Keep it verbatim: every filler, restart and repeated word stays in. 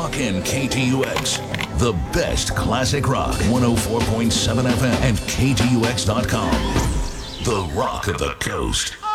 in K T U X. The best classic rock, one oh four point seven F M and K T U X dot com. The Rock of the Coast.